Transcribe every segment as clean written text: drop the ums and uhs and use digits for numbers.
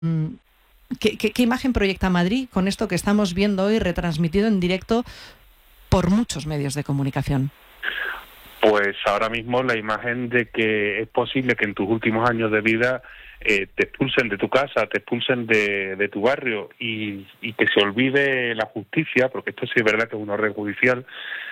¿Qué imagen proyecta Madrid con esto que estamos viendo hoy retransmitido en directo por muchos medios de comunicación? Pues ahora mismo la imagen de que es posible que en tus últimos años de vida te expulsen de tu casa, te expulsen de tu barrio y que se olvide la justicia, porque esto sí es verdad que es una orden judicial,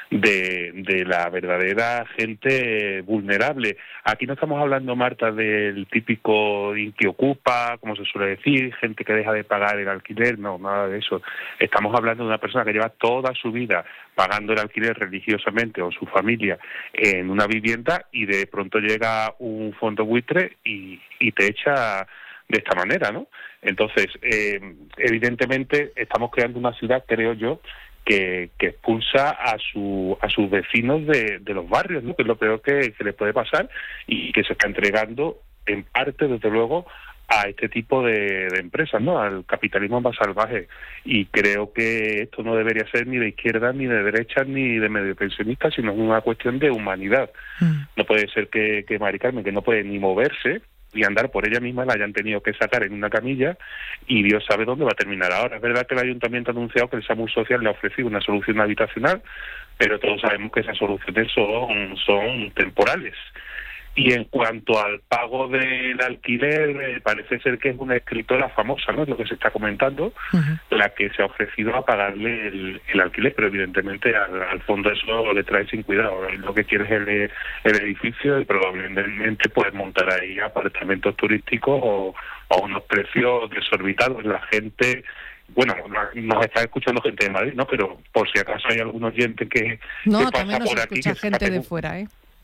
de la verdadera gente vulnerable. Aquí no estamos hablando, Marta, del típico que ocupa, como se suele decir, gente que deja de pagar el alquiler, no, nada de eso. Estamos hablando de una persona que lleva toda su vida pagando el alquiler religiosamente o su familia en una vivienda y de pronto llega un fondo buitre y te echa de esta manera, ¿no? Entonces, evidentemente estamos creando una ciudad, creo yo, que expulsa a sus vecinos de los barrios, ¿no? Que es lo peor que le puede pasar y que se está entregando en parte, desde luego, a este tipo de empresas, ¿no? Al capitalismo más salvaje. Y creo que esto no debería ser ni de izquierda, ni de derecha, ni de medio pensionistas, sino es una cuestión de humanidad. No puede ser que Mari Carmen, que no puede ni moverse y andar por ella misma, la hayan tenido que sacar en una camilla y Dios sabe dónde va a terminar ahora. Es verdad que el ayuntamiento ha anunciado que el SAMUR Social le ha ofrecido una solución habitacional, pero todos sabemos que esas soluciones son temporales. Y en cuanto al pago del alquiler, parece ser que es una escritora famosa, ¿no? Es lo que se está comentando, la que se ha ofrecido a pagarle el alquiler, pero evidentemente al fondo eso le trae sin cuidado. Lo que quiere es el edificio y probablemente puedes montar ahí apartamentos turísticos o unos precios desorbitados. La gente... Bueno, nos está escuchando gente de Madrid, ¿no? Pero por si acaso hay algún oyente que pasa por aquí... escucha gente de fuera, ¿eh?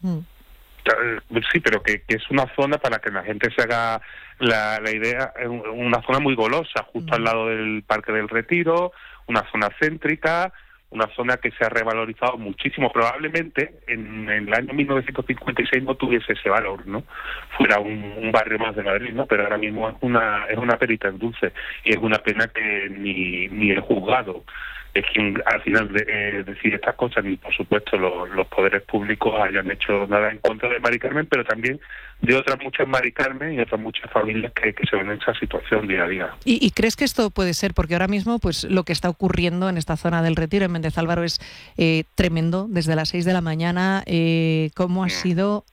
Sí, pero que es una zona, para que la gente se haga la idea, una zona muy golosa, justo al lado del Parque del Retiro, una zona céntrica, una zona que se ha revalorizado muchísimo. Probablemente en el año 1956 no tuviese ese valor, ¿no? Fuera un barrio más de Madrid, ¿no? Pero ahora mismo es una perita en dulce y es una pena que ni el juzgado es quien al final decide estas cosas, ni por supuesto los poderes públicos hayan hecho nada en contra de Mari Carmen, pero también de otras muchas Mari Carmen y otras muchas familias que se ven en esa situación día a día. ¿Y crees que esto puede ser? Porque ahora mismo pues lo que está ocurriendo en esta zona del Retiro, en Méndez Álvaro, es tremendo. Desde las 6 de la mañana, cómo ha sido...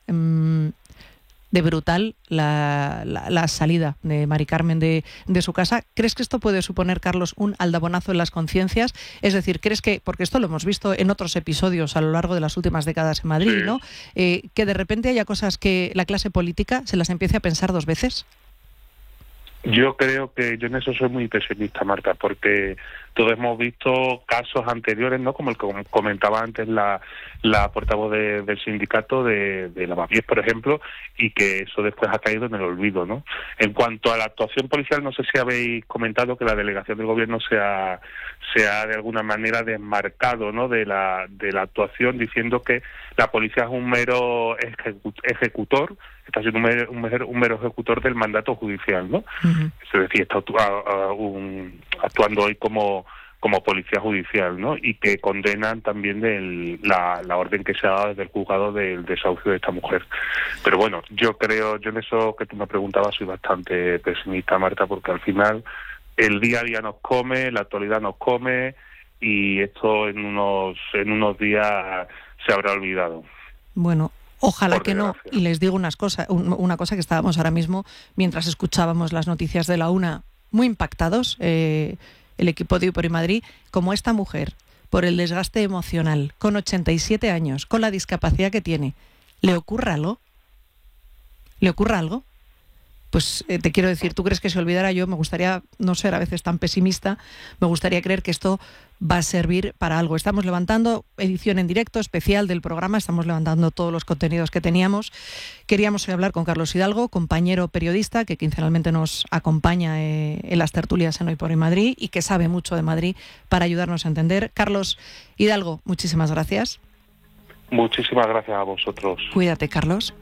de brutal la salida de Mari Carmen de su casa. ¿Crees que esto puede suponer, Carlos, un aldabonazo en las conciencias? Es decir, ¿crees que, porque esto lo hemos visto en otros episodios a lo largo de las últimas décadas en Madrid, ¿no? Que de repente haya cosas que la clase política se las empiece a pensar dos veces? Yo creo que yo en eso soy muy pesimista, Marta, porque todos hemos visto casos anteriores, ¿no? Como el que comentaba antes la portavoz del sindicato de Lavapiés, por ejemplo, y que eso después ha caído en el olvido, ¿no? En cuanto a la actuación policial, no sé si habéis comentado que la delegación del gobierno se ha de alguna manera desmarcado, ¿no? de la actuación, diciendo que la policía es un mero ejecutor, está siendo un mero ejecutor del mandato judicial, ¿no? Es decir, está actuando hoy como policía judicial, ¿no? Y que condenan también la orden que se ha dado desde el juzgado del desahucio de esta mujer. Pero bueno, yo en eso que tú me preguntabas soy bastante pesimista, Marta, porque al final el día a día nos come, la actualidad nos come y esto en unos días se habrá olvidado. Bueno, ojalá que no. Y les digo una cosa que estábamos ahora mismo, mientras escuchábamos las noticias de la una, muy impactados, el equipo de UPOR y Madrid, como esta mujer, por el desgaste emocional, con 87 años, con la discapacidad que tiene, ¿le ocurra algo? ¿Le ocurra algo? Pues te quiero decir, ¿tú crees que se olvidará? Yo me gustaría no ser a veces tan pesimista, me gustaría creer que esto va a servir para algo. Estamos levantando edición en directo especial del programa, estamos levantando todos los contenidos que teníamos. Queríamos hoy hablar con Carlos Hidalgo, compañero periodista que quincenalmente nos acompaña en las tertulias en Hoy por Hoy Madrid y que sabe mucho de Madrid para ayudarnos a entender. Carlos Hidalgo, muchísimas gracias. Muchísimas gracias a vosotros. Cuídate, Carlos.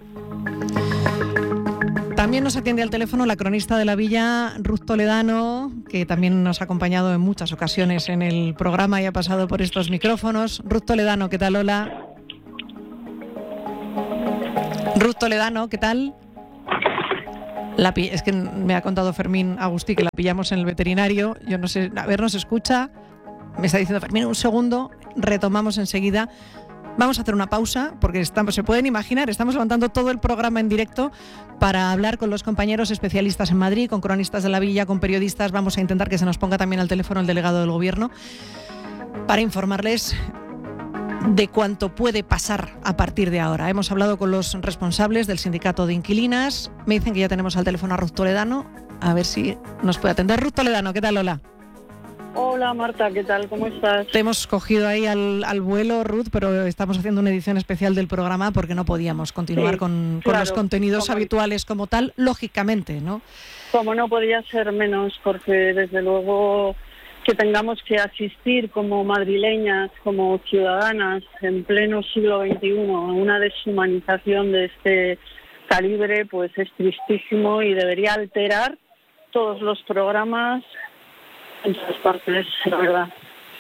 También nos atiende al teléfono la cronista de la Villa, Ruth Toledano, que también nos ha acompañado en muchas ocasiones en el programa y ha pasado por estos micrófonos. Ruth Toledano, ¿qué tal? Hola. Ruth Toledano, ¿qué tal? Es que me ha contado Fermín Agustí que la pillamos en el veterinario. Yo no sé, a ver, nos escucha. Me está diciendo Fermín, un segundo, retomamos enseguida. Vamos a hacer una pausa porque se pueden imaginar, estamos levantando todo el programa en directo para hablar con los compañeros especialistas en Madrid, con cronistas de la villa, con periodistas. Vamos a intentar que se nos ponga también al teléfono el delegado del Gobierno para informarles de cuánto puede pasar a partir de ahora. Hemos hablado con los responsables del sindicato de inquilinas. Me dicen que ya tenemos al teléfono a Ruth Toledano. A ver si nos puede atender. Ruth Toledano, ¿qué tal, Lola? Hola Marta, ¿qué tal? ¿Cómo estás? Te hemos cogido ahí al vuelo, Ruth, pero estamos haciendo una edición especial del programa porque no podíamos continuar con los contenidos habituales como tal, lógicamente, ¿no? Como no podía ser menos, porque desde luego que tengamos que asistir como madrileñas, como ciudadanas, en pleno siglo XXI a una deshumanización de este calibre, pues es tristísimo y debería alterar todos los programas en todas partes, la verdad.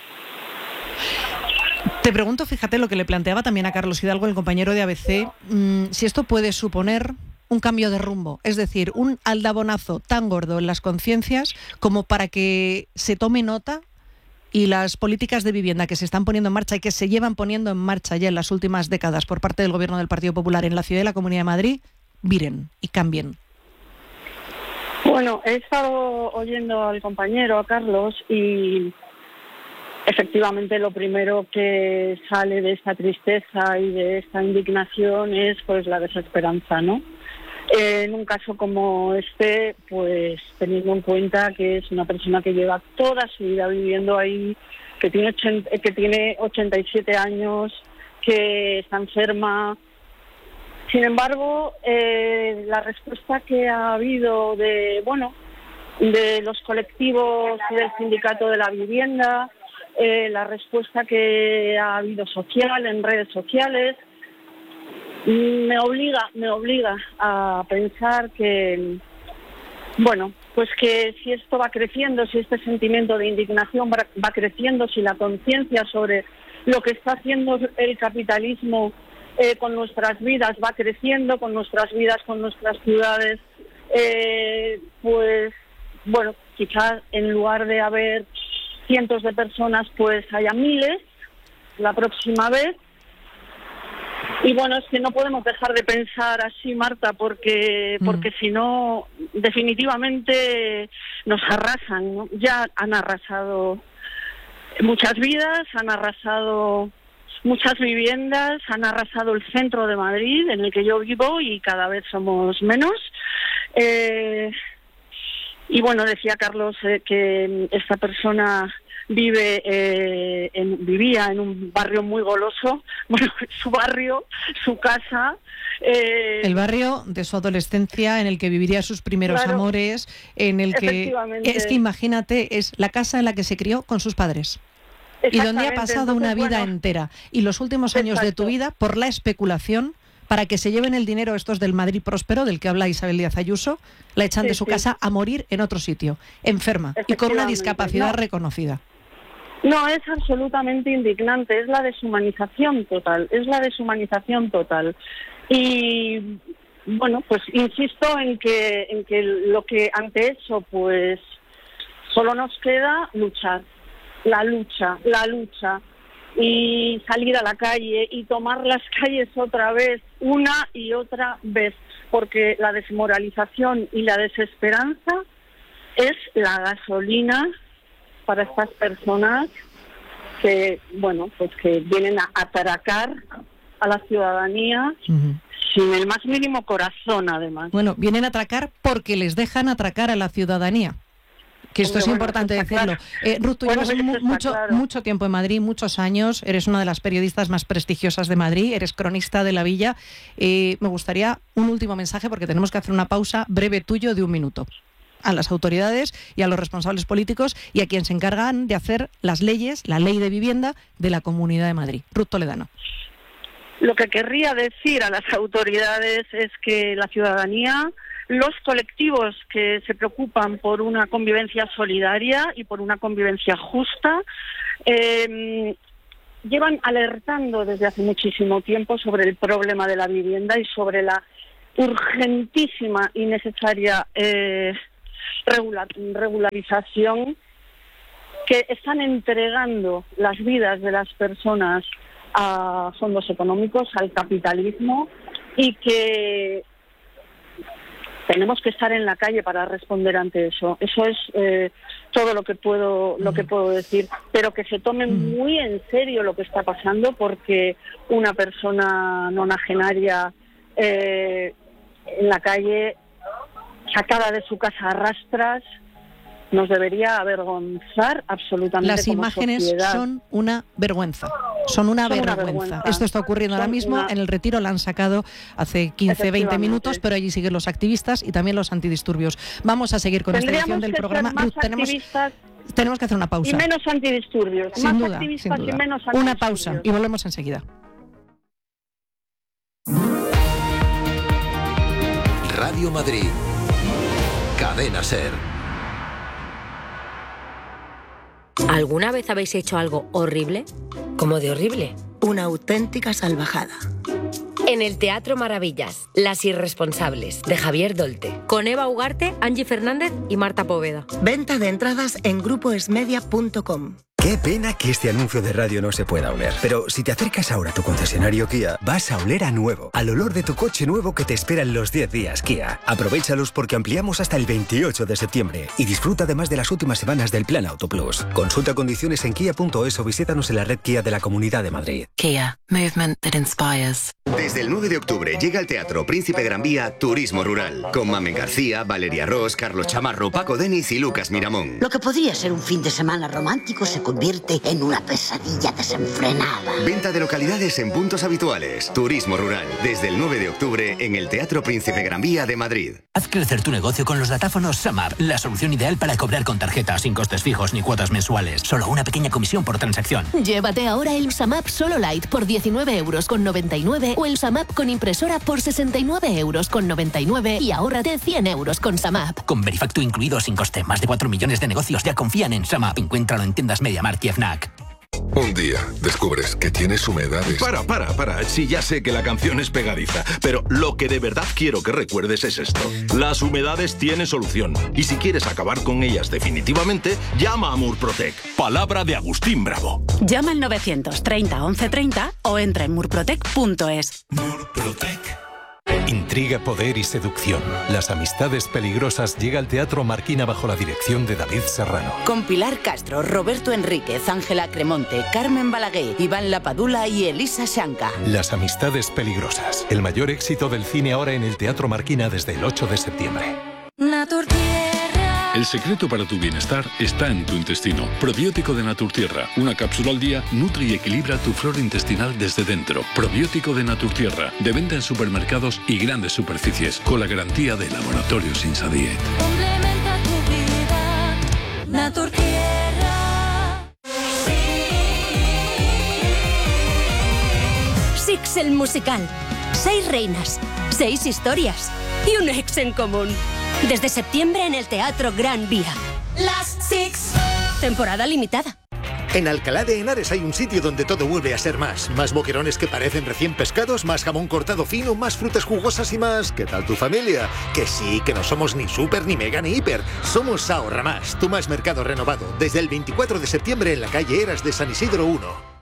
Te pregunto, fíjate lo que le planteaba también a Carlos Hidalgo, el compañero de ABC, si esto puede suponer un cambio de rumbo, es decir, un aldabonazo tan gordo en las conciencias como para que se tome nota y las políticas de vivienda que se están poniendo en marcha y que se llevan poniendo en marcha ya en las últimas décadas por parte del Gobierno del Partido Popular en la ciudad y la Comunidad de Madrid, viren y cambien. Bueno, he estado oyendo al compañero, a Carlos, y efectivamente lo primero que sale de esta tristeza y de esta indignación es pues la desesperanza, ¿no? En un caso como este, pues teniendo en cuenta que es una persona que lleva toda su vida viviendo ahí, que tiene 87 años, que está enferma. Sin embargo, la respuesta que ha habido de los colectivos y del sindicato de la vivienda, la respuesta que ha habido social en redes sociales, me obliga a pensar que, pues que si esto va creciendo, si este sentimiento de indignación va creciendo, si la conciencia sobre lo que está haciendo el capitalismo con nuestras vidas va creciendo, con nuestras vidas, con nuestras ciudades, quizás en lugar de haber cientos de personas, pues haya miles la próxima vez. Y es que no podemos dejar de pensar así, Marta, porque si no, definitivamente nos arrasan, ¿no? Ya han arrasado muchas vidas, han arrasado muchas viviendas, han arrasado el centro de Madrid, en el que yo vivo, y cada vez somos menos. Decía Carlos que esta persona vivía en un barrio muy goloso, su barrio, su casa. El barrio de su adolescencia, en el que viviría sus primeros amores, en el que... Es que imagínate, es la casa en la que se crió con sus padres. Y donde ha pasado una vida entera. Y los últimos años de tu vida, por la especulación, para que se lleven el dinero estos del Madrid próspero, del que habla Isabel Díaz Ayuso, la echan de su casa a morir en otro sitio, enferma y con una discapacidad reconocida. No, es absolutamente indignante, es la deshumanización total, Y, pues insisto en que lo que ante eso, pues solo nos queda luchar, la lucha, y salir a la calle y tomar las calles otra vez, una y otra vez, porque la desmoralización y la desesperanza es la gasolina para estas personas que, que vienen a atracar a la ciudadanía sin el más mínimo corazón, además. Vienen a atracar porque les dejan atracar a la ciudadanía. Que esto es importante decirlo. Ruth, tú llevas mucho tiempo en Madrid, muchos años, eres una de las periodistas más prestigiosas de Madrid, eres cronista de la villa. Me gustaría un último mensaje, porque tenemos que hacer una pausa breve tuyo de 1 minuto. A las autoridades y a los responsables políticos y a quienes se encargan de hacer las leyes, la ley de vivienda de la Comunidad de Madrid. Ruth Toledano. Lo que querría decir a las autoridades es que la ciudadanía, los colectivos que se preocupan por una convivencia solidaria y por una convivencia justa, llevan alertando desde hace muchísimo tiempo sobre el problema de la vivienda y sobre la urgentísima y necesaria regularización, que están entregando las vidas de las personas a fondos económicos, al capitalismo, y que tenemos que estar en la calle para responder ante eso. Eso es todo lo que puedo decir, pero que se tome muy en serio lo que está pasando, porque una persona nonagenaria en la calle, sacada de su casa a rastras, nos debería avergonzar absolutamente. Las imágenes como sociedad. son una vergüenza. Son una vergüenza. Esto está ocurriendo ahora mismo. En el Retiro la han sacado hace 15-20 minutos, pero allí siguen los activistas y también los antidisturbios. Vamos a seguir con esta edición del programa. Ruth, tenemos que hacer una pausa. Y menos antidisturbios. Sin más duda, activistas sin duda. Y menos antidisturbios. Una pausa y volvemos enseguida. Radio Madrid. Cadena SER. ¿Alguna vez habéis hecho algo horrible? ¿Cómo de horrible? Una auténtica salvajada. En el Teatro Maravillas, Las Irresponsables, de Javier Dolte. Con Eva Ugarte, Angie Fernández y Marta Poveda. Venta de entradas en grupoesmedia.com. Qué pena que este anuncio de radio no se pueda oler. Pero si te acercas ahora a tu concesionario Kia, vas a oler a nuevo. Al olor de tu coche nuevo que te espera en los 10 días Kia. Aprovéchalos porque ampliamos hasta el 28 de septiembre. Y disfruta además de las últimas semanas del Plan Auto Plus. Consulta condiciones en kia.es o visítanos en la red Kia de la Comunidad de Madrid. Kia. Movement that inspires. Desde el 9 de octubre llega al Teatro Príncipe Gran Vía Turismo Rural. Con Mamen García, Valeria Ross, Carlos Chamarro, Paco Denis y Lucas Miramón. Lo que podría ser un fin de semana romántico se convierte en una pesadilla desenfrenada. Venta de localidades en puntos habituales. Turismo Rural. Desde el 9 de octubre en el Teatro Príncipe Gran Vía de Madrid. Haz crecer tu negocio con los datáfonos SumUp. La solución ideal para cobrar con tarjeta, sin costes fijos ni cuotas mensuales. Solo una pequeña comisión por transacción. Llévate ahora el SumUp Solo Lite por 19,99 € o el SumUp con impresora por 69,99 € y ahórrate 100 € con SumUp. Con Verifactu incluido sin coste. Más de 4 millones de negocios ya confían en SumUp. Encuéntralo en tiendas MediaMarkt y FNAC. Un día descubres que tienes humedades. Para. Sí, ya sé que la canción es pegadiza, pero lo que de verdad quiero que recuerdes es esto. Las humedades tienen solución. Y si quieres acabar con ellas definitivamente, llama a Murprotec. Palabra de Agustín Bravo. Llama al 930 1130 o entra en murprotec.es. Murprotec. Intriga, poder y seducción. Las amistades peligrosas llega al Teatro Marquina bajo la dirección de David Serrano. Con Pilar Castro, Roberto Enríquez, Ángela Cremonte, Carmen Balaguer, Iván Lapadula y Elisa Shanka. Las amistades peligrosas. El mayor éxito del cine ahora en el Teatro Marquina desde el 8 de septiembre. El secreto para tu bienestar está en tu intestino. Probiótico de Naturtierra. Una cápsula al día nutre y equilibra tu flora intestinal desde dentro. Probiótico de Naturtierra. De venta en supermercados y grandes superficies. Con la garantía de Laboratorios Insadiet. Complementa tu vida. Naturtierra. Six el musical. 6 reinas, 6 historias y un ex en común. Desde septiembre en el Teatro Gran Vía. Las Six. Temporada limitada. En Alcalá de Henares hay un sitio donde todo vuelve a ser más. Más boquerones que parecen recién pescados, más jamón cortado fino, más frutas jugosas y más... ¿Qué tal tu familia? Que sí, que no somos ni super, ni mega, ni hiper. Somos Ahorra Más, tu más mercado renovado. Desde el 24 de septiembre en la calle Eras de San Isidro 1.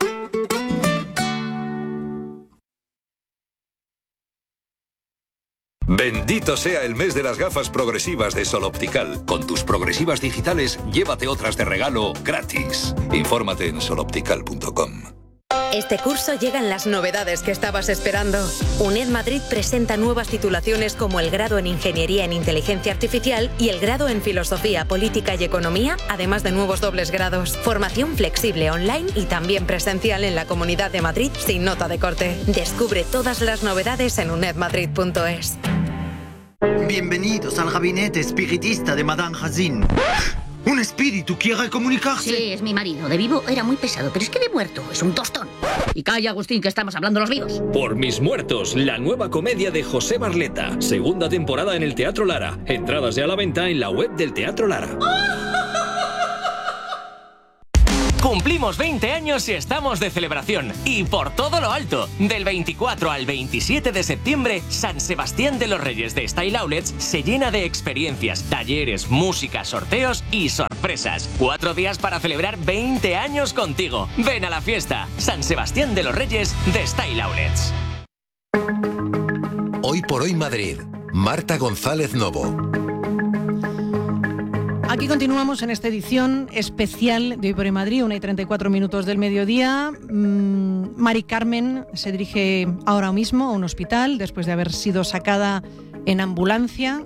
Bendito sea el mes de las gafas progresivas de Sol Optical. Con tus progresivas digitales, llévate otras de regalo gratis. Infórmate en soloptical.com. Este curso llegan las novedades que estabas esperando. UNED Madrid presenta nuevas titulaciones como el grado en Ingeniería en Inteligencia Artificial y el grado en Filosofía, Política y Economía, además de nuevos dobles grados. Formación flexible online y también presencial en la Comunidad de Madrid sin nota de corte. Descubre todas las novedades en unedmadrid.es. Bienvenidos al gabinete espiritista de Madame Hazin. ¿Un espíritu quiere comunicarse? Sí, es mi marido. De vivo era muy pesado, pero es que de muerto es un tostón. Y calla, Agustín, que estamos hablando los vivos. Por mis muertos, la nueva comedia de José Barleta. Segunda temporada en el Teatro Lara. Entradas ya a la venta en la web del Teatro Lara. Cumplimos 20 años y estamos de celebración. Y por todo lo alto, del 24 al 27 de septiembre, San Sebastián de los Reyes de Style Outlets se llena de experiencias, talleres, música, sorteos y sorpresas. 4 días para celebrar 20 años contigo. Ven a la fiesta. San Sebastián de los Reyes de Style Outlets. Hoy por hoy Madrid. Marta González Novo. Aquí continuamos en esta edición especial de Hoy por Hoy Madrid, 1:34 del mediodía. Mari Carmen se dirige ahora mismo a un hospital después de haber sido sacada en ambulancia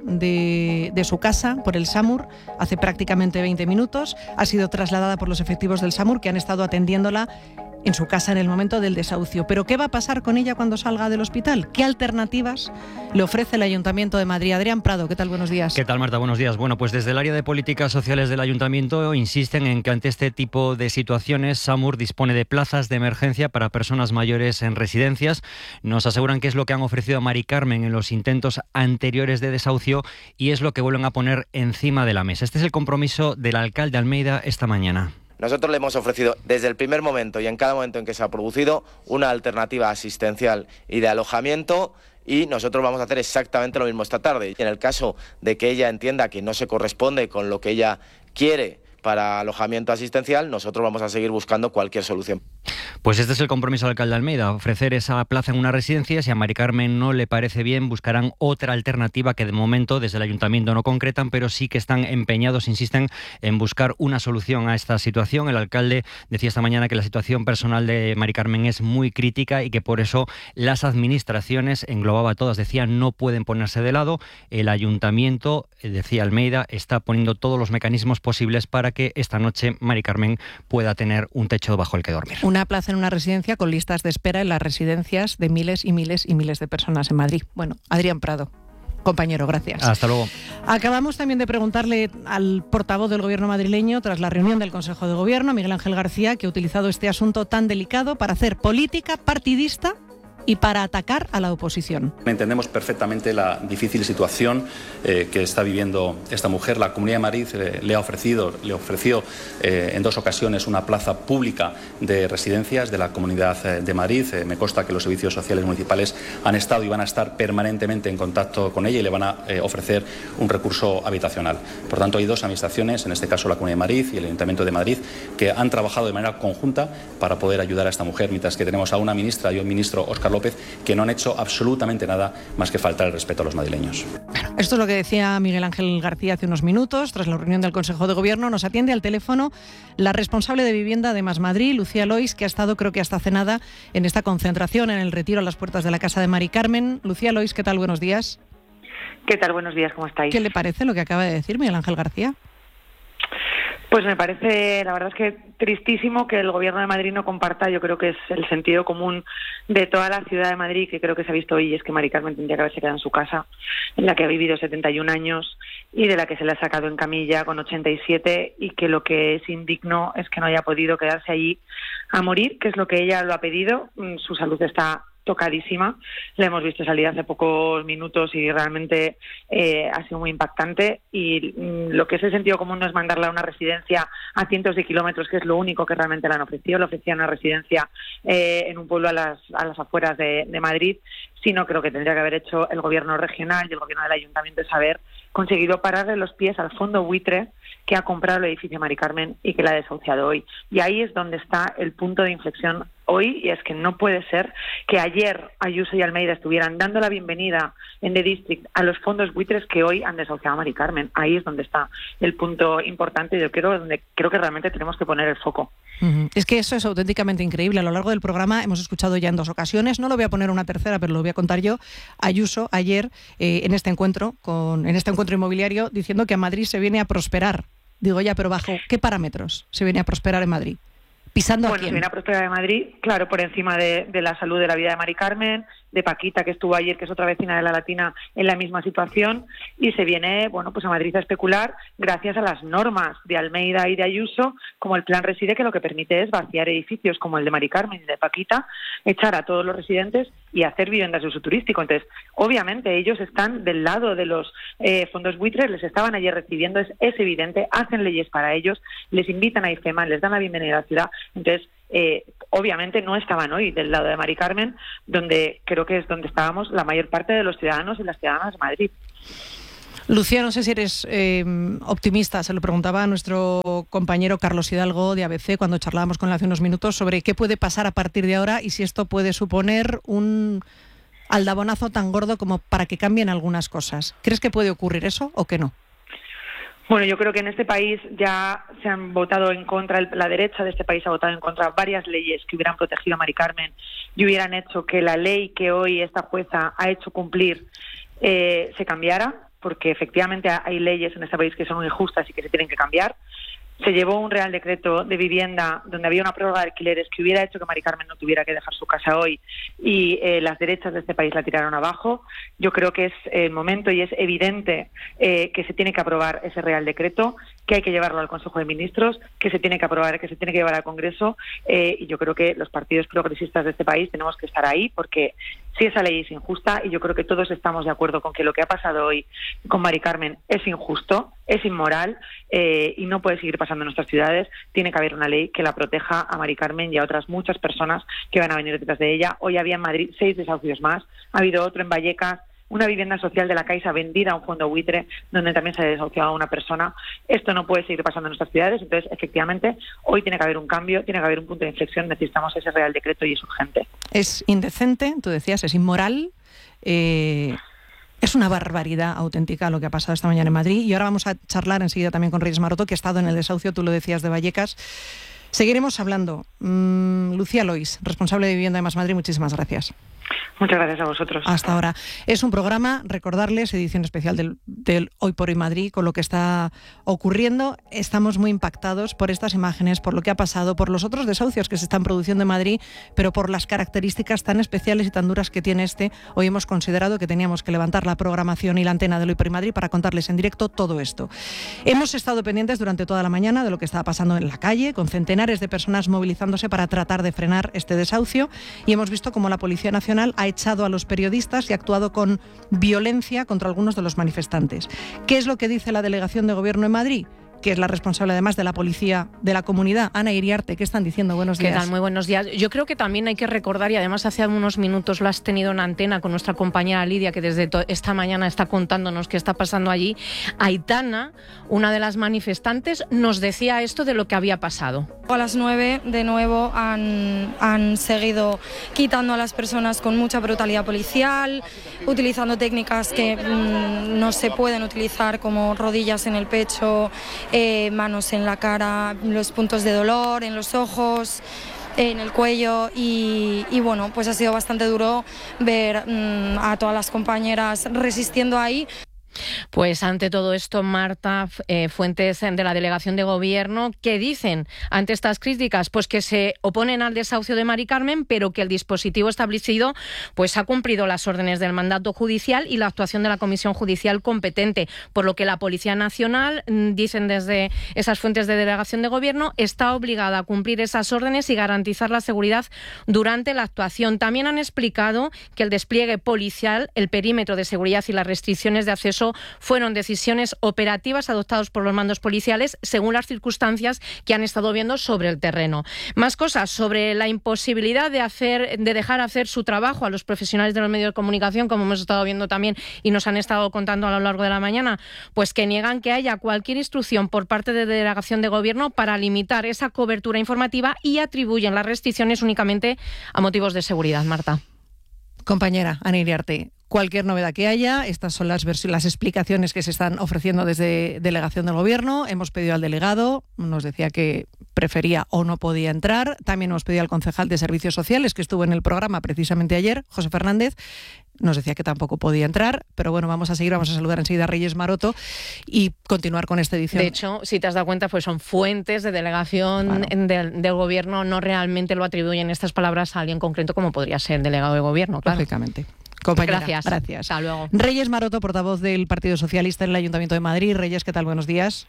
de su casa por el SAMUR hace prácticamente 20 minutos. Ha sido trasladada por los efectivos del SAMUR que han estado atendiéndola en su casa en el momento del desahucio. ¿Pero qué va a pasar con ella cuando salga del hospital? ¿Qué alternativas le ofrece el Ayuntamiento de Madrid? Adrián Prado, ¿qué tal? Buenos días. ¿Qué tal, Marta? Buenos días. Bueno, pues desde el área de políticas sociales del Ayuntamiento insisten en que ante este tipo de situaciones SAMUR dispone de plazas de emergencia para personas mayores en residencias. Nos aseguran que es lo que han ofrecido a Mari Carmen en los intentos anteriores de desahucio y es lo que vuelven a poner encima de la mesa. Este es el compromiso del alcalde Almeida esta mañana. Nosotros le hemos ofrecido desde el primer momento y en cada momento en que se ha producido una alternativa asistencial y de alojamiento y nosotros vamos a hacer exactamente lo mismo esta tarde. En el caso de que ella entienda que no se corresponde con lo que ella quiere para alojamiento asistencial, nosotros vamos a seguir buscando cualquier solución. Pues este es el compromiso del alcalde Almeida, ofrecer esa plaza en una residencia. Si a Mari Carmen no le parece bien, buscarán otra alternativa que de momento desde el ayuntamiento no concretan, pero sí que están empeñados, insisten en buscar una solución a esta situación. El alcalde decía esta mañana que la situación personal de Mari Carmen es muy crítica y que por eso las administraciones, englobaba todas, decía, no pueden ponerse de lado. El ayuntamiento, decía Almeida, está poniendo todos los mecanismos posibles para que esta noche Mari Carmen pueda tener un techo bajo el que dormir. Una plaza en una residencia con listas de espera en las residencias de miles y miles y miles de personas en Madrid. Bueno, Adrián Prado, compañero, gracias. Hasta luego. Acabamos también de preguntarle al portavoz del Gobierno madrileño, tras la reunión del Consejo de Gobierno, Miguel Ángel García, que ha utilizado este asunto tan delicado para hacer política partidista y para atacar a la oposición. Entendemos perfectamente la difícil situación que está viviendo esta mujer. La Comunidad de Madrid le ofreció en 2 ocasiones una plaza pública de residencias de la Comunidad de Madrid. Me consta que los servicios sociales municipales han estado y van a estar permanentemente en contacto con ella y le van a ofrecer un recurso habitacional. Por tanto, hay 2 administraciones, en este caso la Comunidad de Madrid y el Ayuntamiento de Madrid, que han trabajado de manera conjunta para poder ayudar a esta mujer, mientras que tenemos a una ministra y un ministro, Óscar López, que no han hecho absolutamente nada más que faltar el respeto a los madrileños. Bueno, esto es lo que decía Miguel Ángel García hace unos minutos, tras la reunión del Consejo de Gobierno. Nos atiende al teléfono la responsable de vivienda de Más Madrid, Lucía Lois, que ha estado, creo que hasta cenada, en esta concentración, en el retiro a las puertas de la casa de Mari Carmen. Lucía Lois, ¿qué tal? Buenos días. ¿Qué tal? Buenos días, ¿cómo estáis? ¿Qué le parece lo que acaba de decir Miguel Ángel García? Pues me parece, la verdad es que tristísimo que el Gobierno de Madrid no comparta, yo creo que es el sentido común de toda la ciudad de Madrid, que creo que se ha visto hoy, es que Mari Carmen tendría que haberse quedado en su casa, en la que ha vivido 71 años y de la que se le ha sacado en camilla con 87, y que lo que es indigno es que no haya podido quedarse allí a morir, que es lo que ella lo ha pedido. Su salud está tocadísima, la hemos visto salir hace pocos minutos y realmente ha sido muy impactante, y lo que es el sentido común no es mandarla a una residencia a cientos de kilómetros, que es lo único que realmente le han ofrecido. Le ofrecían una residencia en un pueblo a las afueras de Madrid, sino que lo que tendría que haber hecho el gobierno regional y el gobierno del ayuntamiento es haber conseguido pararle los pies al fondo buitre que ha comprado el edificio Mari Carmen y que la ha desahuciado hoy. Y ahí es donde está el punto de inflexión hoy, y es que no puede ser que ayer Ayuso y Almeida estuvieran dando la bienvenida en The District a los fondos buitres que hoy han desahuciado a Mari Carmen. Ahí es donde está el punto importante y yo creo donde creo que realmente tenemos que poner el foco. Es que eso es auténticamente increíble. A lo largo del programa hemos escuchado ya en 2 ocasiones, no lo voy a poner una tercera, pero lo voy a contar yo, Ayuso ayer en este encuentro inmobiliario, diciendo que a Madrid se viene a prosperar. Digo, ya, pero ¿bajo qué parámetros se viene a prosperar en Madrid? ¿Pisando a quién? Se viene a prosperar en Madrid, claro, por encima de la salud, de la vida de Mari Carmen, de Paquita, que estuvo ayer, que es otra vecina de La Latina, en la misma situación, y se viene, bueno, pues a Madrid a especular gracias a las normas de Almeida y de Ayuso, como el Plan Reside, que lo que permite es vaciar edificios como el de Mari Carmen y de Paquita, echar a todos los residentes y hacer viviendas de uso turístico. Entonces, obviamente, ellos están del lado de los fondos buitres, les estaban ayer recibiendo, es evidente, hacen leyes para ellos, les invitan a IFEMA, les dan la bienvenida a la ciudad. Entonces, obviamente no estaban hoy del lado de Mari Carmen, donde creo que es donde estábamos la mayor parte de los ciudadanos y las ciudadanas de Madrid. Lucía, no sé si eres optimista. Se lo preguntaba a nuestro compañero Carlos Hidalgo de ABC cuando charlábamos con él hace unos minutos sobre qué puede pasar a partir de ahora y si esto puede suponer un aldabonazo tan gordo como para que cambien algunas cosas. ¿Crees que puede ocurrir eso o que no? Bueno, yo creo que en este país ya se han votado en contra, la derecha de este país ha votado en contra varias leyes que hubieran protegido a Mari Carmen y hubieran hecho que la ley que hoy esta jueza ha hecho cumplir se cambiara, porque efectivamente hay leyes en este país que son injustas y que se tienen que cambiar. Se llevó un Real Decreto de vivienda donde había una prórroga de alquileres que hubiera hecho que Mari Carmen no tuviera que dejar su casa hoy y las derechas de este país la tiraron abajo. Yo creo que es el momento y es evidente que se tiene que aprobar ese Real Decreto, que hay que llevarlo al Consejo de Ministros, que se tiene que aprobar, que se tiene que llevar al Congreso y yo creo que los partidos progresistas de este país tenemos que estar ahí porque si esa ley es injusta y yo creo que todos estamos de acuerdo con que lo que ha pasado hoy con Mari Carmen es injusto, es inmoral y no puede seguir pasando en nuestras ciudades. Tiene que haber una ley que la proteja a Mari Carmen y a otras muchas personas que van a venir detrás de ella. Hoy había en Madrid 6 desahucios más, ha habido otro en Vallecas, una vivienda social de la Caixa vendida a un fondo buitre donde también se ha desahuciado a una persona. Esto no puede seguir pasando en nuestras ciudades, entonces efectivamente hoy tiene que haber un cambio, tiene que haber un punto de inflexión, necesitamos ese Real Decreto y es urgente. Es indecente, tú decías, es inmoral, es una barbaridad auténtica lo que ha pasado esta mañana en Madrid y ahora vamos a charlar enseguida también con Reyes Maroto, que ha estado en el desahucio, tú lo decías, de Vallecas. Seguiremos hablando. Lucía Lois, responsable de Vivienda de Más Madrid, muchísimas gracias. Muchas gracias a vosotros. Hasta ahora. Es un programa, recordarles, edición especial del Hoy por Hoy Madrid, con lo que está ocurriendo. Estamos muy impactados por estas imágenes, por lo que ha pasado, por los otros desahucios que se están produciendo en Madrid, pero por las características tan especiales y tan duras que tiene este. Hoy hemos considerado que teníamos que levantar la programación y la antena del Hoy por Hoy Madrid para contarles en directo todo esto. Hemos estado pendientes durante toda la mañana de lo que estaba pasando en la calle, con centenares de personas movilizándose para tratar de frenar este desahucio, y hemos visto cómo la Policía Nacional ha echado a los periodistas y ha actuado con violencia contra algunos de los manifestantes. ¿Qué es lo que dice la Delegación de Gobierno en Madrid? Que es la responsable además de la policía de la comunidad, Ana Iriarte. ¿Qué están diciendo? Buenos días. ¿Qué tal? Muy buenos días. Yo creo que también hay que recordar, y además hace unos minutos lo has tenido en antena con nuestra compañera Lidia, que desde esta mañana está contándonos qué está pasando allí. Aitana, una de las manifestantes, nos decía esto de lo que había pasado. A las 9 de nuevo han seguido quitando a las personas con mucha brutalidad policial, utilizando técnicas que no se pueden utilizar, como rodillas en el pecho, manos en la cara, los puntos de dolor, en los ojos, en el cuello y bueno, pues ha sido bastante duro ver a todas las compañeras resistiendo ahí. Pues ante todo esto, Marta, fuentes de la Delegación de Gobierno, ¿qué dicen ante estas críticas? Pues que se oponen al desahucio de Mari Carmen, pero que el dispositivo establecido pues ha cumplido las órdenes del mandato judicial y la actuación de la Comisión Judicial competente, por lo que la Policía Nacional, dicen desde esas fuentes de Delegación de Gobierno, está obligada a cumplir esas órdenes y garantizar la seguridad durante la actuación. También han explicado que el despliegue policial, el perímetro de seguridad y las restricciones de acceso fueron decisiones operativas adoptadas por los mandos policiales según las circunstancias que han estado viendo sobre el terreno. Más cosas sobre la imposibilidad de dejar hacer su trabajo a los profesionales de los medios de comunicación, como hemos estado viendo también y nos han estado contando a lo largo de la mañana, pues que niegan que haya cualquier instrucción por parte de Delegación de Gobierno para limitar esa cobertura informativa y atribuyen las restricciones únicamente a motivos de seguridad. Marta. Compañera Ana Iriarte, cualquier novedad que haya, estas son las explicaciones que se están ofreciendo desde Delegación del Gobierno. Hemos pedido al delegado, nos decía que prefería o no podía entrar. También hemos pedido al concejal de Servicios Sociales, que estuvo en el programa precisamente ayer, José Fernández, nos decía que tampoco podía entrar, pero bueno, vamos a saludar enseguida a Reyes Maroto y continuar con esta edición. De hecho, si te has dado cuenta, pues son fuentes de delegación del gobierno, no realmente lo atribuyen estas palabras a alguien concreto como podría ser el delegado de gobierno, claro. Lógicamente. Compañera, gracias. Hasta luego. Reyes Maroto, portavoz del Partido Socialista en el Ayuntamiento de Madrid. Reyes, ¿qué tal? Buenos días.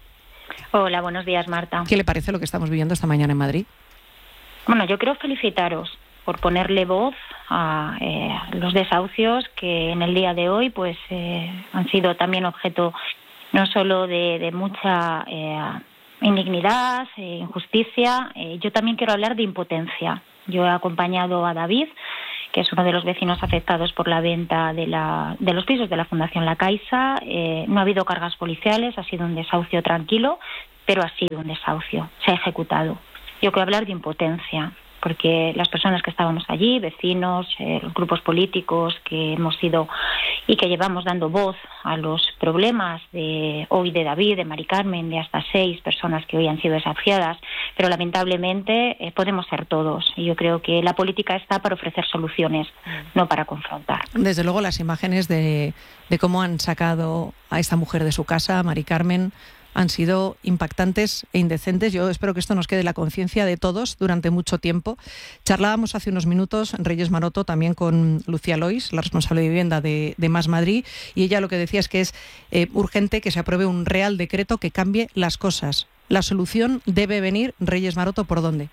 Hola, buenos días, Marta. ¿Qué le parece lo que estamos viviendo esta mañana en Madrid? Bueno, yo quiero felicitaros por ponerle voz a los desahucios que en el día de hoy pues han sido también objeto no solo de mucha indignidad, injusticia. Yo también quiero hablar de impotencia. Yo he acompañado a David, que es uno de los vecinos afectados por la venta de los pisos de la Fundación La Caixa. No ha habido cargas policiales, ha sido un desahucio tranquilo, pero ha sido un desahucio, se ha ejecutado. Yo quiero hablar de impotencia, porque las personas que estábamos allí, vecinos, los grupos políticos que hemos ido y que llevamos dando voz a los problemas de hoy de David, de Mari Carmen, de hasta 6 personas que hoy han sido desahuciadas, pero lamentablemente podemos ser todos. Y yo creo que la política está para ofrecer soluciones, no para confrontar. Desde luego las imágenes de cómo han sacado a esta mujer de su casa, Mari Carmen, han sido impactantes e indecentes. Yo espero que esto nos quede en la conciencia de todos durante mucho tiempo. Charlábamos hace unos minutos, Reyes Maroto, también con Lucía Lois, la responsable de vivienda de Más Madrid, y ella lo que decía es que es urgente que se apruebe un real decreto que cambie las cosas. La solución debe venir, Reyes Maroto, ¿por dónde?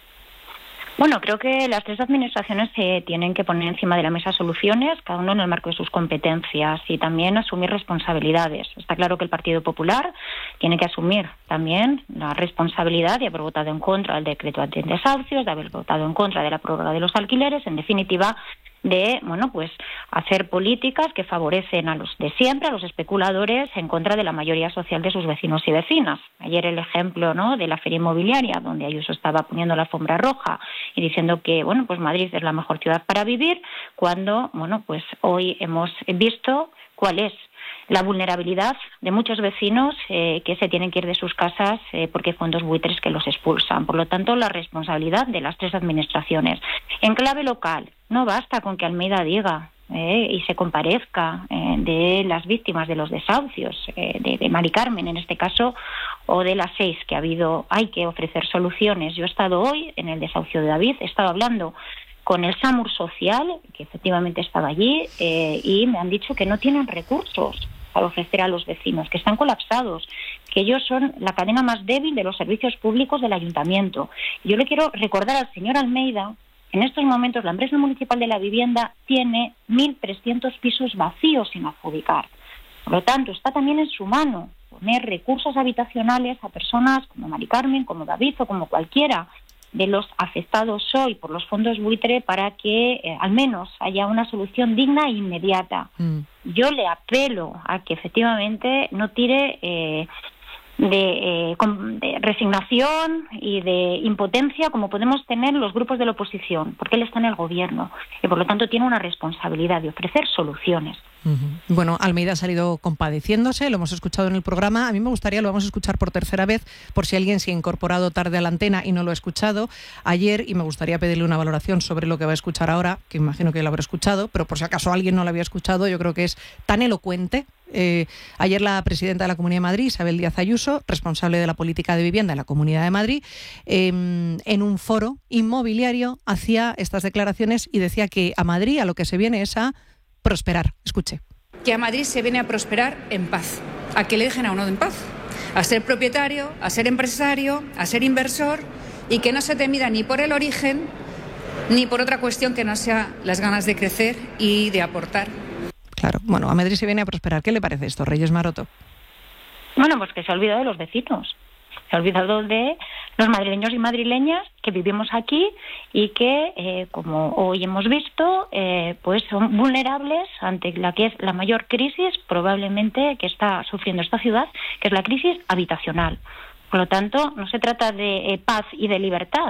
Bueno, creo que las 3 administraciones tienen que poner encima de la mesa soluciones, cada uno en el marco de sus competencias, y también asumir responsabilidades. Está claro que el Partido Popular tiene que asumir también la responsabilidad de haber votado en contra del decreto de desahucios, de haber votado en contra de la prórroga de los alquileres, en definitiva, de hacer políticas que favorecen a los de siempre, a los especuladores, en contra de la mayoría social de sus vecinos y vecinas. Ayer el ejemplo de la feria inmobiliaria, donde Ayuso estaba poniendo la alfombra roja y diciendo que Madrid es la mejor ciudad para vivir, cuando hoy hemos visto cuál es la vulnerabilidad de muchos vecinos que se tienen que ir de sus casas porque hay fondos buitres que los expulsan. Por lo tanto, la responsabilidad de las 3 administraciones. En clave local, no basta con que Almeida diga y se comparezca de las víctimas de los desahucios, de Mari Carmen en este caso, o de las 6 que ha habido. Hay que ofrecer soluciones. Yo he estado hoy en el desahucio de David, he estado hablando con el SAMUR Social, que efectivamente estaba allí, y me han dicho que no tienen recursos para ofrecer a los vecinos, que están colapsados, que ellos son la cadena más débil de los servicios públicos del ayuntamiento. Yo le quiero recordar al señor Almeida, en estos momentos la empresa municipal de la vivienda tiene 1.300 pisos vacíos sin adjudicar. Por lo tanto, está también en su mano poner recursos habitacionales a personas como Mari Carmen, como David o como cualquiera de los afectados hoy por los fondos buitre para que al menos haya una solución digna e inmediata. Yo le apelo a que efectivamente no tire de resignación y de impotencia como podemos tener los grupos de la oposición, porque él está en el gobierno y por lo tanto tiene una responsabilidad de ofrecer soluciones. Bueno, Almeida ha salido compadeciéndose, lo hemos escuchado en el programa. A mí me gustaría, lo vamos a escuchar por tercera vez, por si alguien se ha incorporado tarde a la antena y no lo ha escuchado ayer, y me gustaría pedirle una valoración sobre lo que va a escuchar ahora, que imagino que lo habrá escuchado, pero por si acaso alguien no lo había escuchado, yo creo que es tan elocuente. Ayer la presidenta de la Comunidad de Madrid, Isabel Díaz Ayuso, responsable de la política de vivienda en la Comunidad de Madrid, en un foro inmobiliario hacía estas declaraciones y decía que a Madrid a lo que se viene es a prosperar. Escuche. Que a Madrid se viene a prosperar en paz, a que le dejen a uno en paz, a ser propietario, a ser empresario, a ser inversor, y que no se te mida ni por el origen ni por otra cuestión que no sea las ganas de crecer y de aportar. Claro, bueno, a Madrid se viene a prosperar. ¿Qué le parece esto, Reyes Maroto? Bueno, pues que se ha olvidado de los vecinos. Se ha olvidado de los madrileños y madrileñas que vivimos aquí y que, como hoy hemos visto, pues son vulnerables ante la que es la mayor crisis probablemente que está sufriendo esta ciudad, que es la crisis habitacional. Por lo tanto, no se trata de paz y de libertad.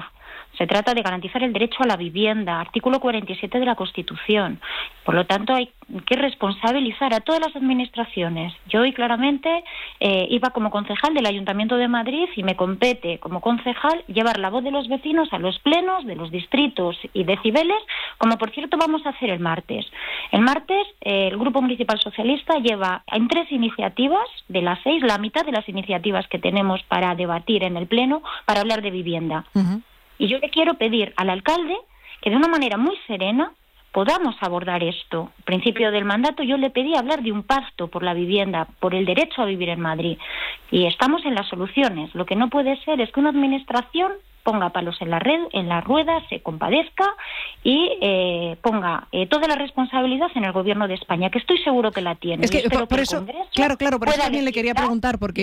Se trata de garantizar el derecho a la vivienda, artículo 47 de la Constitución. Por lo tanto, hay que responsabilizar a todas las administraciones. Yo hoy claramente iba como concejal del Ayuntamiento de Madrid y me compete como concejal llevar la voz de los vecinos a los plenos de los distritos y decibeles, como por cierto vamos a hacer el martes. El martes el Grupo Municipal Socialista lleva en 3 iniciativas de las 6, la mitad de las iniciativas que tenemos para debatir en el pleno para hablar de vivienda. Y yo le quiero pedir al alcalde que de una manera muy serena podamos abordar esto. Al principio del mandato yo le pedí hablar de un pacto por la vivienda, por el derecho a vivir en Madrid. Y estamos en las soluciones. Lo que no puede ser es que una administración ponga palos en la rueda, se compadezca y ponga toda la responsabilidad en el Gobierno de España, que estoy seguro que la tiene. Es que por eso, claro, por eso también le quería preguntar, porque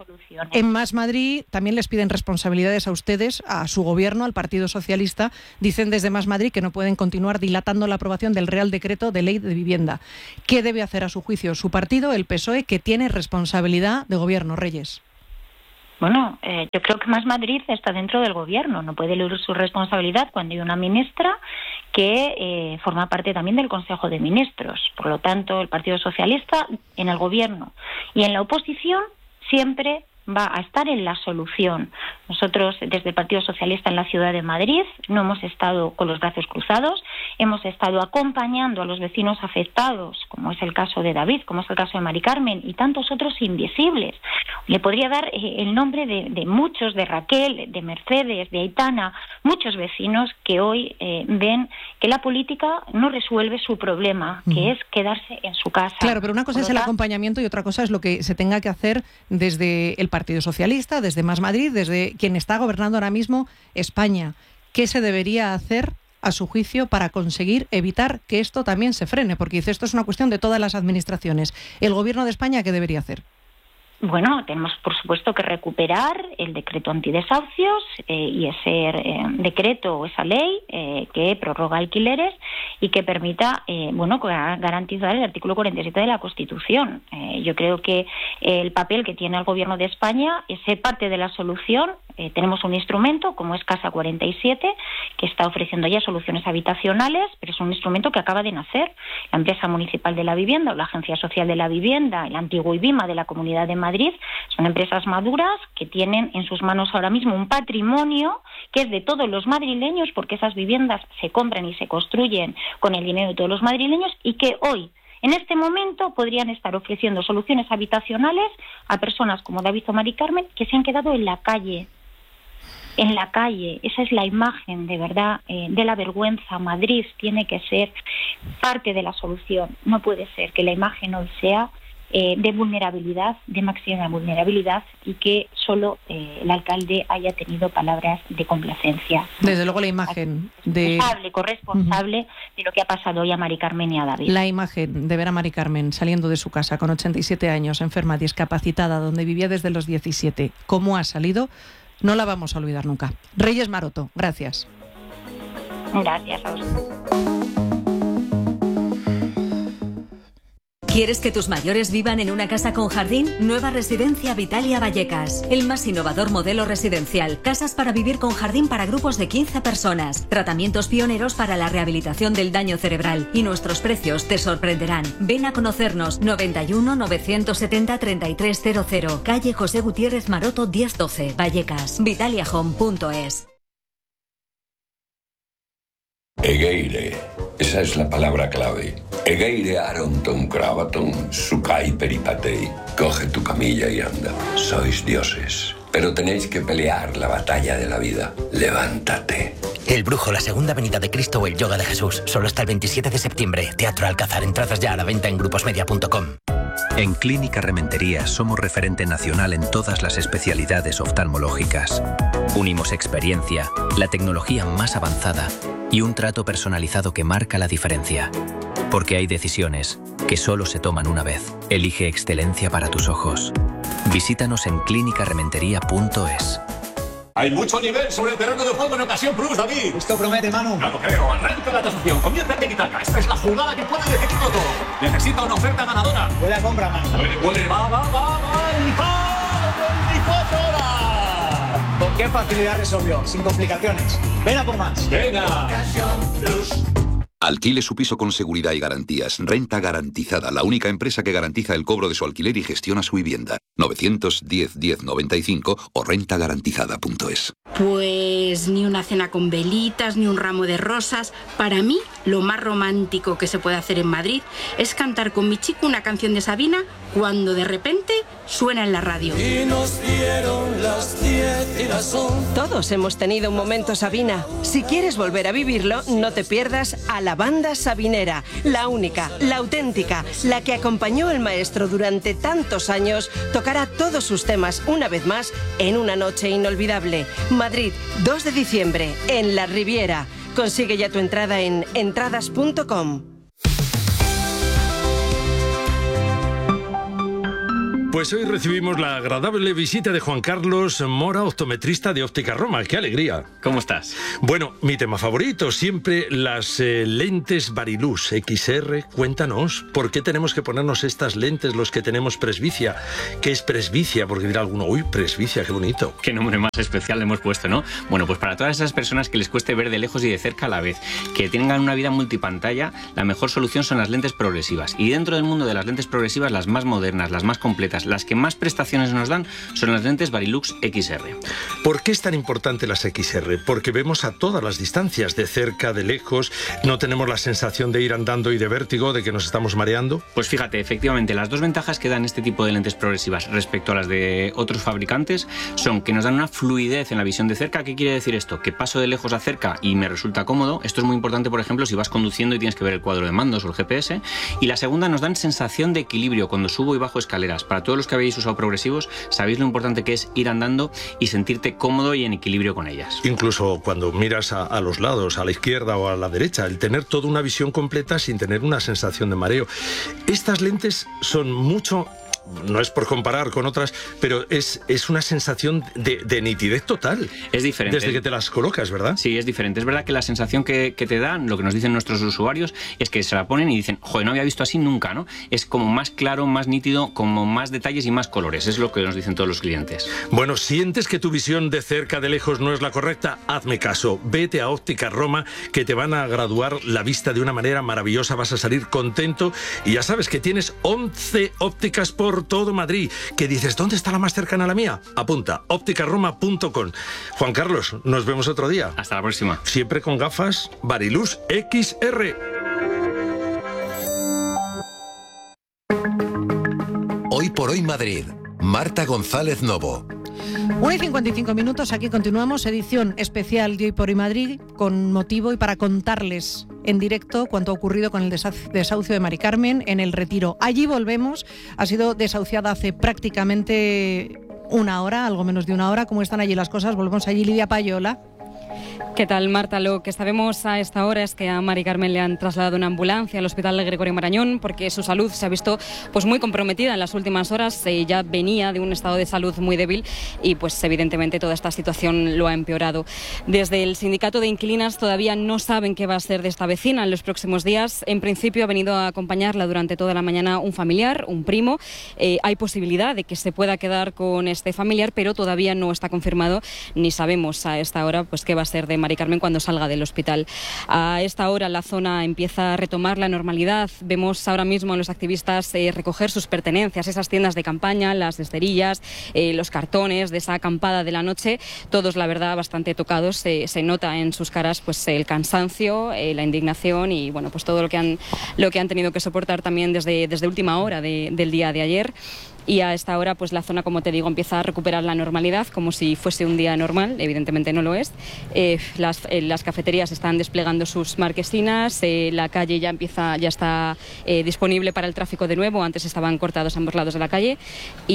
en Más Madrid también les piden responsabilidades a ustedes, a su Gobierno, al Partido Socialista. Dicen desde Más Madrid que no pueden continuar dilatando la aprobación del Real Decreto de Ley de Vivienda. ¿Qué debe hacer a su juicio su partido, el PSOE, que tiene responsabilidad de Gobierno, Reyes? Bueno, yo creo que Más Madrid está dentro del Gobierno, no puede eludir su responsabilidad cuando hay una ministra que forma parte también del Consejo de Ministros. Por lo tanto, el Partido Socialista en el Gobierno y en la oposición siempre va a estar en la solución. Nosotros, desde el Partido Socialista en la Ciudad de Madrid, no hemos estado con los brazos cruzados, hemos estado acompañando a los vecinos afectados, como es el caso de David, como es el caso de Mari Carmen y tantos otros invisibles. Le podría dar el nombre de muchos, de Raquel, de Mercedes, de Aitana, muchos vecinos que hoy ven que la política no resuelve su problema, que es quedarse en su casa. Claro, pero una cosa es el acompañamiento y otra cosa es lo que se tenga que hacer desde el Partido Socialista, desde Más Madrid, desde quien está gobernando ahora mismo España. ¿Qué se debería hacer, a su juicio, para conseguir evitar que esto también se frene? Porque dice, esto es una cuestión de todas las administraciones. ¿El Gobierno de España qué debería hacer? Bueno, tenemos por supuesto que recuperar el decreto antidesahucios y ese decreto o esa ley que prorroga alquileres y que permita garantizar el artículo 47 de la Constitución. Yo creo que el papel que tiene el Gobierno de España es ser parte de la solución. Tenemos un instrumento como es Casa 47 que está ofreciendo ya soluciones habitacionales, pero es un instrumento que acaba de nacer. La empresa municipal de la vivienda o la Agencia Social de la Vivienda, el antiguo IBIMA de la Comunidad de Madrid, son empresas maduras que tienen en sus manos ahora mismo un patrimonio que es de todos los madrileños, porque esas viviendas se compran y se construyen con el dinero de todos los madrileños y que hoy, en este momento, podrían estar ofreciendo soluciones habitacionales a personas como David o Mari Carmen que se han quedado en la calle. En la calle, esa es la imagen de verdad de la vergüenza. Madrid tiene que ser parte de la solución. No puede ser que la imagen hoy sea de vulnerabilidad, de máxima vulnerabilidad, y que solo el alcalde haya tenido palabras de complacencia. Desde luego la imagen corresponsable de lo que ha pasado hoy a Mari Carmen y a David. La imagen de ver a Mari Carmen saliendo de su casa con 87 años, enferma, discapacitada, donde vivía desde los 17, cómo ha salido, no la vamos a olvidar nunca. Reyes Maroto, gracias. Gracias a usted. ¿Quieres que tus mayores vivan en una casa con jardín? Nueva Residencia Vitalia Vallecas. El más innovador modelo residencial. Casas para vivir con jardín para grupos de 15 personas. Tratamientos pioneros para la rehabilitación del daño cerebral. Y nuestros precios te sorprenderán. Ven a conocernos. 91 970 3300. Calle José Gutiérrez Maroto 1012. Vallecas. Vitaliahome.es. Egeire, esa es la palabra clave. Egeire Aronton Cravaton, Sukai Peripatei. Coge tu camilla y anda. Sois dioses, pero tenéis que pelear la batalla de la vida. Levántate. El Brujo, la segunda venida de Cristo o el Yoga de Jesús. Solo hasta el 27 de septiembre. Teatro Alcázar. Entradas ya a la venta en gruposmedia.com. En Clínica Rementería somos referente nacional en todas las especialidades oftalmológicas. Unimos experiencia, la tecnología más avanzada y un trato personalizado que marca la diferencia. Porque hay decisiones que solo se toman una vez. Elige excelencia para tus ojos. Visítanos en clínicarementería.es. Hay mucho nivel sobre el terreno de juego en Ocasión Plus, David. Esto promete, Manu. No lo creo. Arranca la tasación. Comienza en Itaca. Esta es la jugada que puede decidirlo todo. Necesita una oferta ganadora. Buena compra, Manu. Puede. Va. 24 horas. qué facilidad resolvió, sin complicaciones. Ven a por más. ¡Venga! Alquile su piso con seguridad y garantías. Renta Garantizada, la única empresa que garantiza el cobro de su alquiler y gestiona su vivienda. 910-1095 o rentagarantizada.es. Pues ni una cena con velitas, ni un ramo de rosas. Para mí, lo más romántico que se puede hacer en Madrid es cantar con mi chico una canción de Sabina cuando de repente suena en la radio. Y nos dieron las 10 y las 11. Todos hemos tenido un momento Sabina. Si quieres volver a vivirlo, no te pierdas a la banda sabinera, la única, la auténtica, la que acompañó al maestro durante tantos años, tocará todos sus temas una vez más en una noche inolvidable. Madrid, 2 de diciembre, en La Riviera. Consigue ya tu entrada en entradas.com. Pues hoy recibimos la agradable visita de Juan Carlos Mora, optometrista de Óptica Roma. ¡Qué alegría! ¿Cómo estás? Bueno, mi tema favorito, siempre las lentes Varilux XR. Cuéntanos, ¿por qué tenemos que ponernos estas lentes los que tenemos presbicia? ¿Qué es presbicia? Porque dirá alguno, uy, presbicia, qué bonito. Qué nombre más especial le hemos puesto, ¿no? Bueno, pues para todas esas personas que les cueste ver de lejos y de cerca a la vez, que tengan una vida multipantalla, la mejor solución son las lentes progresivas. Y dentro del mundo de las lentes progresivas, las más modernas, las más completas, las que más prestaciones nos dan son las lentes Varilux XR. ¿Por qué es tan importante las XR? Porque vemos a todas las distancias, de cerca, de lejos, no tenemos la sensación de ir andando y de vértigo, de que nos estamos mareando. Pues fíjate, efectivamente, las dos ventajas que dan este tipo de lentes progresivas respecto a las de otros fabricantes son que nos dan una fluidez en la visión de cerca. ¿Qué quiere decir esto? Que paso de lejos a cerca y me resulta cómodo. Esto es muy importante, por ejemplo, si vas conduciendo y tienes que ver el cuadro de mandos o el GPS. Y la segunda, nos dan sensación de equilibrio cuando subo y bajo escaleras. Para todos los que habéis usado progresivos, sabéis lo importante que es ir andando y sentirte cómodo y en equilibrio con ellas. Incluso cuando miras a los lados, a la izquierda o a la derecha, el tener toda una visión completa sin tener una sensación de mareo. Estas lentes son mucho... No es por comparar con otras, pero es una sensación de nitidez total. Es diferente. Desde que te las colocas, ¿verdad? Sí, es diferente. Es verdad que la sensación que te dan, lo que nos dicen nuestros usuarios, es que se la ponen y dicen, joder, no había visto así nunca, ¿no? Es como más claro, más nítido, como más detalles y más colores. Es lo que nos dicen todos los clientes. Bueno, ¿sientes que tu visión de cerca, de lejos no es la correcta? Hazme caso. Vete a Óptica Roma, que te van a graduar la vista de una manera maravillosa. Vas a salir contento y ya sabes que tienes 11 ópticas por todo Madrid, que dices, ¿dónde está la más cercana a la mía? Apunta, ópticaroma.com. Juan Carlos, nos vemos otro día. Hasta la próxima. Siempre con gafas Varilux XR. Hoy por hoy Madrid. Marta González Novo. 1:55, aquí continuamos, edición especial de Hoy por Hoy Madrid, con motivo y para contarles en directo cuanto ha ocurrido con el desahucio de Mari Carmen en El Retiro. Allí volvemos, ha sido desahuciada hace prácticamente una hora, algo menos de una hora. ¿Cómo están allí las cosas? Volvemos allí, Lidia Payola. ¿Qué tal, Marta? Lo que sabemos a esta hora es que a Mari Carmen le han trasladado una ambulancia al Hospital de Gregorio Marañón porque su salud se ha visto pues muy comprometida en las últimas horas. Ya venía de un estado de salud muy débil y pues evidentemente toda esta situación lo ha empeorado. Desde el sindicato de inquilinas todavía no saben qué va a ser de esta vecina en los próximos días. En principio ha venido a acompañarla durante toda la mañana un familiar, un primo. Hay posibilidad de que se pueda quedar con este familiar, pero todavía no está confirmado ni sabemos a esta hora pues qué va a ser de Mari Carmen cuando salga del hospital. A esta hora la zona empieza a retomar la normalidad. Vemos ahora mismo a los activistas recoger sus pertenencias, esas tiendas de campaña, las esterillas, los cartones de esa acampada de la noche, todos la verdad bastante tocados. Se nota en sus caras pues el cansancio, la indignación y bueno pues todo lo que han tenido que soportar también desde última hora del día de ayer. Y a esta hora pues la zona, como te digo, empieza a recuperar la normalidad como si fuese un día normal. Evidentemente no lo es. Las cafeterías están desplegando sus marquesinas, la calle ya está disponible para el tráfico de nuevo. Antes estaban cortados ambos lados de la calle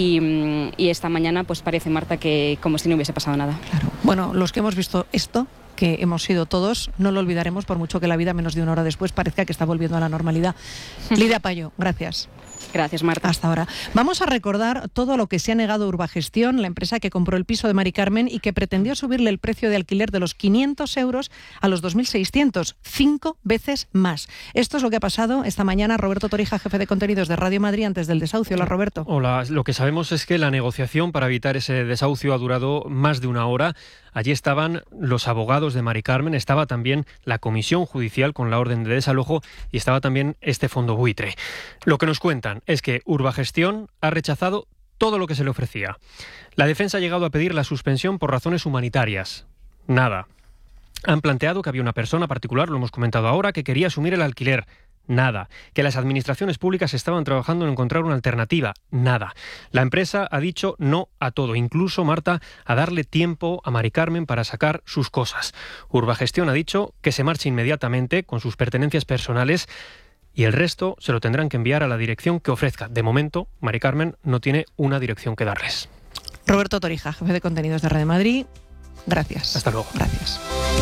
y esta mañana pues parece, Marta, que como si no hubiese pasado nada. Claro. Bueno, los que hemos visto esto que hemos sido todos, no lo olvidaremos por mucho que la vida menos de una hora después parezca que está volviendo a la normalidad. Lidia Payo, gracias. Gracias, Marta. Hasta ahora. Vamos a recordar todo lo que se ha negado Urbagestión, la empresa que compró el piso de Mari Carmen y que pretendió subirle el precio de alquiler de los 500 euros a los 2.600, 5 veces más. Esto es lo que ha pasado esta mañana. Roberto Torija, jefe de contenidos de Radio Madrid, antes del desahucio. Hola, Roberto. Hola, lo que sabemos es que la negociación para evitar ese desahucio ha durado más de una hora. Allí estaban los abogados de Mari Carmen, estaba también la comisión judicial con la orden de desalojo y estaba también este fondo buitre. Lo que nos cuentan es que Urbagestión ha rechazado todo lo que se le ofrecía. La defensa ha llegado a pedir la suspensión por razones humanitarias. Nada. Han planteado que había una persona particular, lo hemos comentado ahora, que quería asumir el alquiler. Nada. Que las administraciones públicas estaban trabajando en encontrar una alternativa. Nada. La empresa ha dicho no a todo, incluso, Marta, a darle tiempo a Mari Carmen para sacar sus cosas. Urbagestión ha dicho que se marche inmediatamente con sus pertenencias personales y el resto se lo tendrán que enviar a la dirección que ofrezca. De momento, Mari Carmen no tiene una dirección que darles. Roberto Torija, jefe de contenidos de Radio Madrid. Gracias. Hasta luego. Gracias.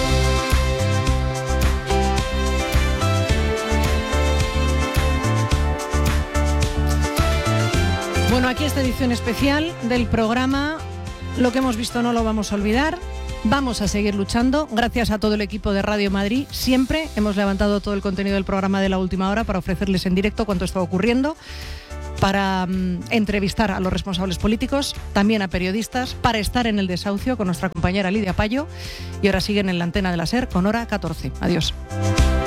Bueno, aquí esta edición especial del programa. Lo que hemos visto no lo vamos a olvidar. Vamos a seguir luchando. Gracias a todo el equipo de Radio Madrid. Siempre hemos levantado todo el contenido del programa de la última hora para ofrecerles en directo cuánto está ocurriendo, para entrevistar a los responsables políticos, también a periodistas, para estar en el desahucio con nuestra compañera Lidia Payo. Y ahora siguen en la antena de la SER con Hora 14. Adiós.